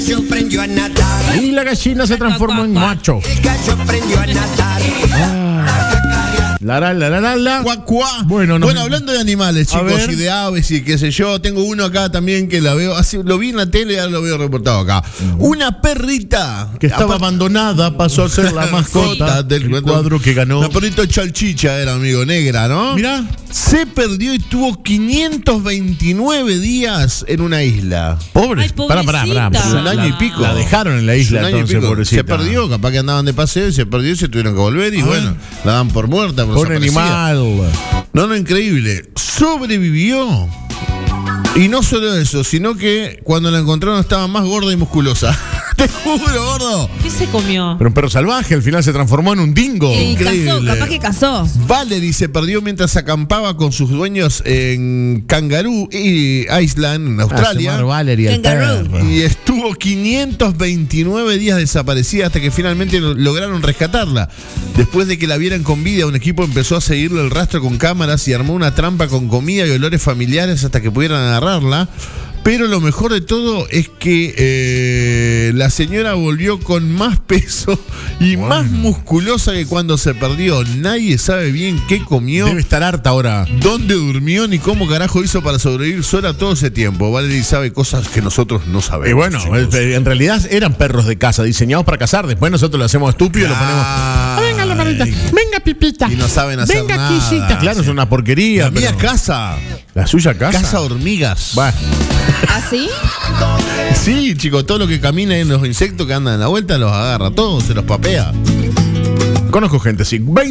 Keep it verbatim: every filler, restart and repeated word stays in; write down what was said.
gallo prendió a nadar. Y la gallina se transformó en macho. El gallo prendió a nadar. La la la la la la. Cuá, cuá. Bueno, no- bueno, hablando de animales, A chicos, ver. y de aves y qué sé yo, tengo uno acá también que la veo, así, lo vi en la tele y ahora lo veo reportado acá. Una perrita Que estaba aparte- abandonada, pasó a ser la mascota del cuadro que ganó. La perrita chalchicha era, amigo, negra, ¿no? Mirá. Se perdió y tuvo quinientos veintinueve días en una isla. Pobre. Ay, Pará, pará, pará. pobrecita. Un año y pico. La dejaron en la isla, Un año y entonces, pico. pobrecita. Se perdió, capaz que andaban de paseo y se perdió y se tuvieron que volver. Y Ah. bueno, la dan por muerta. Por Un desaparecida. animal. No, no, increíble. Sobrevivió. Y no solo eso, sino que cuando la encontraron estaba más gorda y musculosa. Te juro, gordo. ¿Qué se comió? Pero un perro salvaje, al final se transformó en un dingo. Y casó, Increíble. capaz que casó. Valerie se perdió mientras acampaba con sus dueños en Kangaroo y Island, en Australia. Ah, Valerie, el Kangaroo. perro. Y estuvo quinientos veintinueve días desaparecida hasta que finalmente lo- lograron rescatarla. Después de que la vieran con vida, un equipo empezó a seguirle el rastro con cámaras y armó una trampa con comida y olores familiares hasta que pudieran agarrarla. Pero lo mejor de todo es que eh, la señora volvió con más peso y Bueno. más musculosa que cuando se perdió. Nadie sabe bien qué comió, Debe estar harta ahora. dónde durmió ni cómo carajo hizo para sobrevivir sola todo ese tiempo. Valerie sabe cosas que nosotros no sabemos. Y bueno, chicos. eh, en realidad eran perros de casa, diseñados para cazar. Después nosotros lo hacemos estúpido y lo ponemos. Ay. "Ah, venga, la manita. Venga, pipita. Y no saben hacer venga, nada. quisita. Claro, es una porquería. La mía pero- casa. La suya casa. Casa hormigas. Va. ¿Así? Sí, chicos, todo lo que camina en los insectos que andan en la vuelta los agarra, todos se los papea. Conozco gente, sí.